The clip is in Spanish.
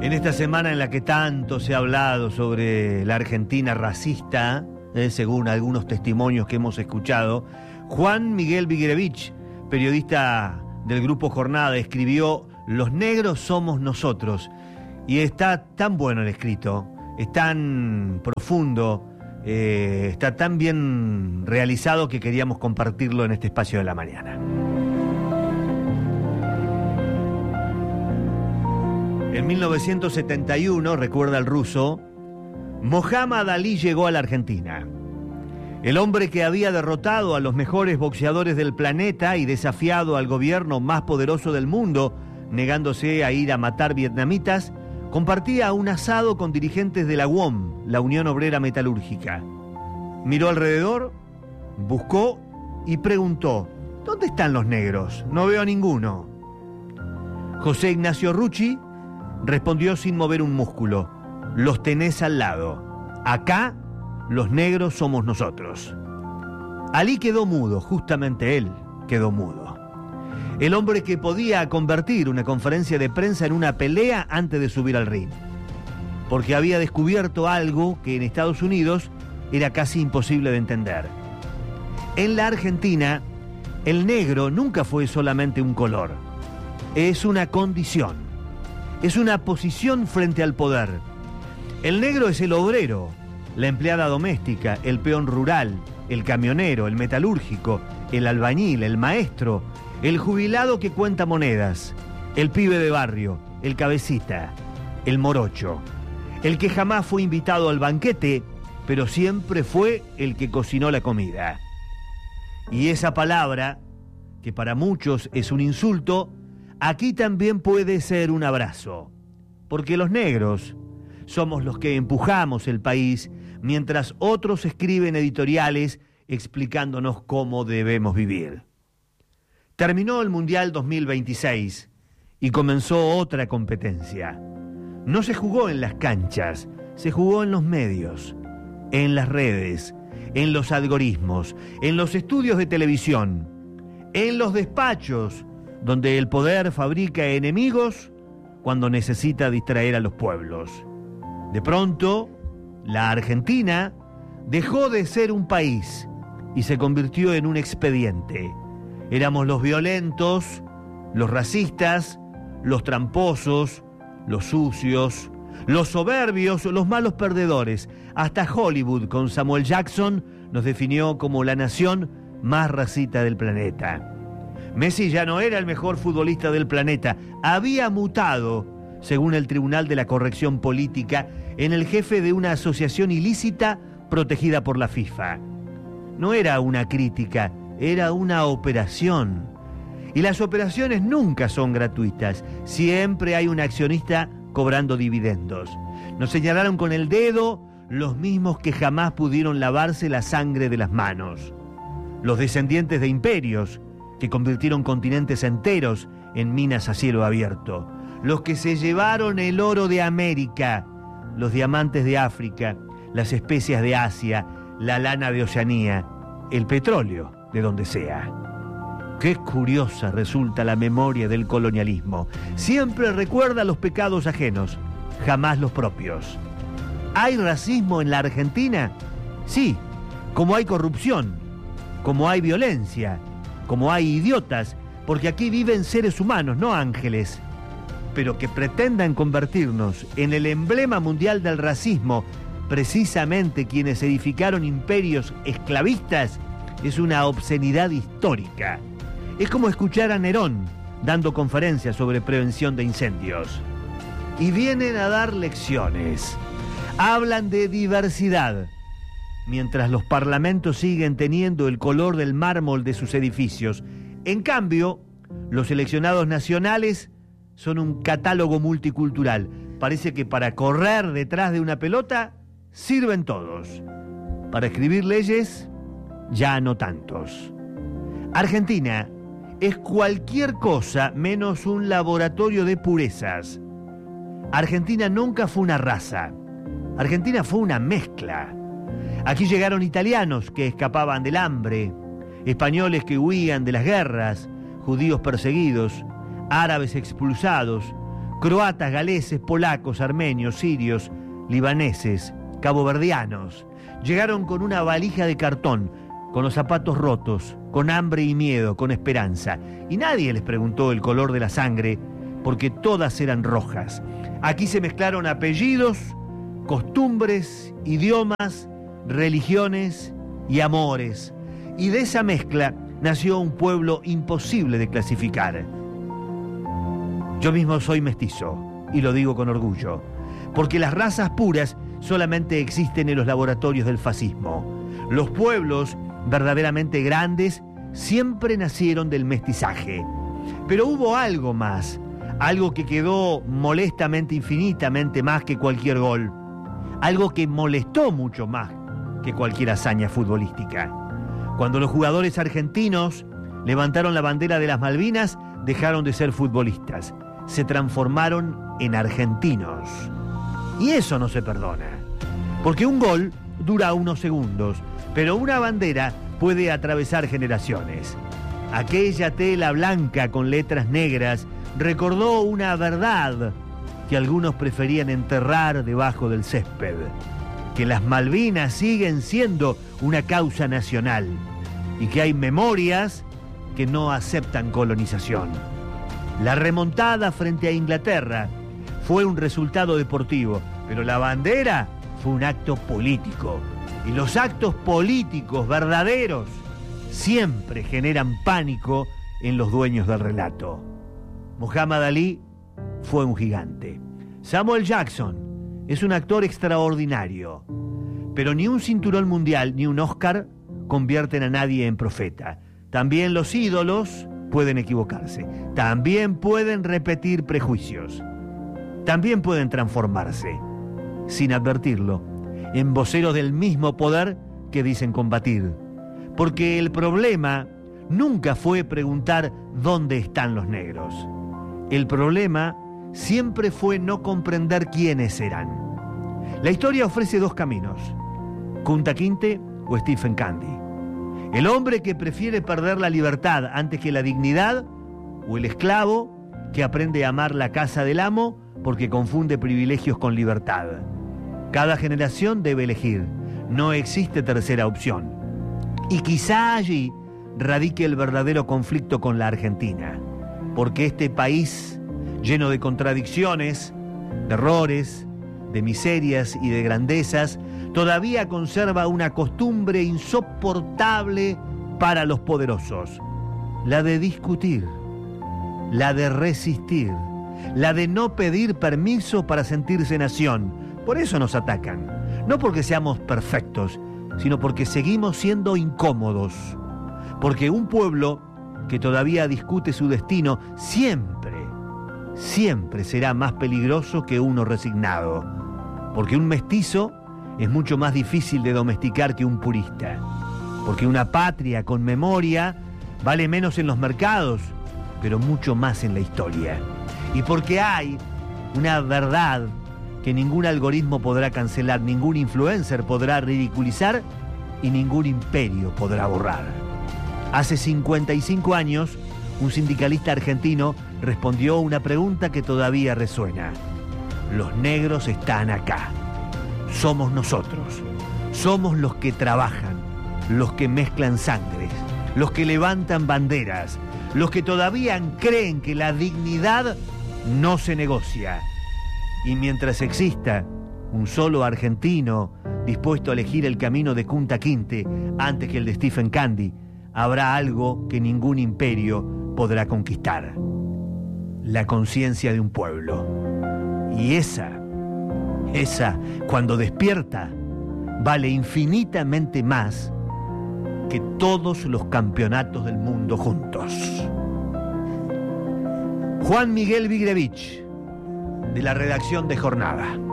En esta semana en la que tanto se ha hablado sobre la Argentina racista, según algunos testimonios que hemos escuchado, Juan Miguel Viguerevich, periodista del Grupo Jornada, escribió "Los negros somos nosotros", y está tan bueno el escrito, es tan profundo, está tan bien realizado que queríamos compartirlo en este espacio de la mañana. En 1971, recuerda el ruso, Muhammad Ali llegó a la Argentina. El hombre que había derrotado a los mejores boxeadores del planeta y desafiado al gobierno más poderoso del mundo, negándose a ir a matar vietnamitas, compartía un asado con dirigentes de la UOM, la Unión Obrera Metalúrgica. Miró alrededor, buscó y preguntó: ¿dónde están los negros? No veo a ninguno. José Ignacio Rucci respondió sin mover un músculo: los tenés al lado. Acá, los negros somos nosotros. Ali quedó mudo, justamente él quedó mudo. El hombre que podía convertir una conferencia de prensa en una pelea antes de subir al ring. Porque había descubierto algo que en Estados Unidos era casi imposible de entender. En la Argentina, el negro nunca fue solamente un color. Es una condición. Es una posición frente al poder. El negro es el obrero, la empleada doméstica, el peón rural, el camionero, el metalúrgico, el albañil, el maestro, el jubilado que cuenta monedas, el pibe de barrio, el cabecita, el morocho, el que jamás fue invitado al banquete, pero siempre fue el que cocinó la comida. Y esa palabra, que para muchos es un insulto, aquí también puede ser un abrazo, porque los negros somos los que empujamos el país mientras otros escriben editoriales explicándonos cómo debemos vivir. Terminó el Mundial 2026 y comenzó otra competencia. No se jugó en las canchas, se jugó en los medios, en las redes, en los algoritmos, en los estudios de televisión, en los despachos, donde el poder fabrica enemigos cuando necesita distraer a los pueblos. De pronto, la Argentina dejó de ser un país y se convirtió en un expediente. Éramos los violentos, los racistas, los tramposos, los sucios, los soberbios, los malos perdedores. Hasta Hollywood, con Samuel Jackson, nos definió como la nación más racista del planeta. Messi ya no era el mejor futbolista del planeta, había mutado, según el Tribunal de la Corrección Política, en el jefe de una asociación ilícita protegida por la FIFA. No era una crítica, era una operación. Y las operaciones nunca son gratuitas, siempre hay un accionista cobrando dividendos. Nos señalaron con el dedo los mismos que jamás pudieron lavarse la sangre de las manos. Los descendientes de imperios, que convirtieron continentes enteros en minas a cielo abierto. Los que se llevaron el oro de América, los diamantes de África, las especias de Asia, la lana de Oceanía, el petróleo de donde sea. Qué curiosa resulta la memoria del colonialismo. Siempre recuerda los pecados ajenos, jamás los propios. ¿Hay racismo en la Argentina? Sí, como hay corrupción, como hay violencia, como hay idiotas, porque aquí viven seres humanos, no ángeles. Pero que pretendan convertirnos en el emblema mundial del racismo, precisamente quienes edificaron imperios esclavistas, es una obscenidad histórica. Es como escuchar a Nerón dando conferencias sobre prevención de incendios. Y vienen a dar lecciones. Hablan de diversidad, mientras los parlamentos siguen teniendo el color del mármol de sus edificios. En cambio, los seleccionados nacionales son un catálogo multicultural. Parece que para correr detrás de una pelota sirven todos. Para escribir leyes, ya no tantos. Argentina es cualquier cosa menos un laboratorio de purezas. Argentina nunca fue una raza. Argentina fue una mezcla. Aquí llegaron italianos que escapaban del hambre, españoles que huían de las guerras, judíos perseguidos, árabes expulsados, croatas, galeses, polacos, armenios, sirios, libaneses, caboverdianos. Llegaron con una valija de cartón, con los zapatos rotos, con hambre y miedo, con esperanza. Y nadie les preguntó el color de la sangre, porque todas eran rojas. Aquí se mezclaron apellidos, costumbres, idiomas, religiones y amores. Y de esa mezcla nació un pueblo imposible de clasificar. Yo mismo soy mestizo, y lo digo con orgullo, porque las razas puras solamente existen en los laboratorios del fascismo. Los pueblos verdaderamente grandes siempre nacieron del mestizaje. Pero hubo algo más, algo que quedó molestamente, infinitamente más que cualquier gol, algo que molestó mucho más que cualquier hazaña futbolística. Cuando los jugadores argentinos levantaron la bandera de las Malvinas, dejaron de ser futbolistas, se transformaron en argentinos. Y eso no se perdona, porque un gol dura unos segundos, pero una bandera puede atravesar generaciones. Aquella tela blanca con letras negras recordó una verdad que algunos preferían enterrar debajo del césped, que las Malvinas siguen siendo una causa nacional y que hay memorias que no aceptan colonización. La remontada frente a Inglaterra fue un resultado deportivo, pero la bandera fue un acto político. Y los actos políticos verdaderos siempre generan pánico en los dueños del relato. Muhammad Ali fue un gigante. Samuel Jackson es un actor extraordinario, pero ni un cinturón mundial ni un Oscar convierten a nadie en profeta. También los ídolos pueden equivocarse, también pueden repetir prejuicios, también pueden transformarse, sin advertirlo, en voceros del mismo poder que dicen combatir. Porque el problema nunca fue preguntar dónde están los negros. El problema siempre fue no comprender quiénes eran. La historia ofrece dos caminos: Kunta Kinte o Stephen Candy. El hombre que prefiere perder la libertad antes que la dignidad, o el esclavo que aprende a amar la casa del amo porque confunde privilegios con libertad. Cada generación debe elegir. No existe tercera opción. Y quizá allí radique el verdadero conflicto con la Argentina. Porque este país, lleno de contradicciones, de errores, de miserias y de grandezas, todavía conserva una costumbre insoportable para los poderosos: la de discutir, la de resistir, la de no pedir permiso para sentirse nación. Por eso nos atacan, no porque seamos perfectos, sino porque seguimos siendo incómodos. Porque un pueblo que todavía discute su destino siempre será más peligroso que uno resignado. Porque un mestizo es mucho más difícil de domesticar que un purista. Porque una patria con memoria vale menos en los mercados, pero mucho más en la historia. Y porque hay una verdad que ningún algoritmo podrá cancelar, ningún influencer podrá ridiculizar y ningún imperio podrá borrar. Hace 55 años, un sindicalista argentino respondió una pregunta que todavía resuena: los negros están acá. Somos nosotros. Somos los que trabajan, los que mezclan sangres, los que levantan banderas, los que todavía creen que la dignidad no se negocia. Y mientras exista un solo argentino dispuesto a elegir el camino de Kunta Kinte antes que el de Stephen Candy, habrá algo que ningún imperio podrá conquistar: la conciencia de un pueblo. Y esa, cuando despierta, vale infinitamente más que todos los campeonatos del mundo juntos. Juan Miguel Vigrevich, de la redacción de Jornada.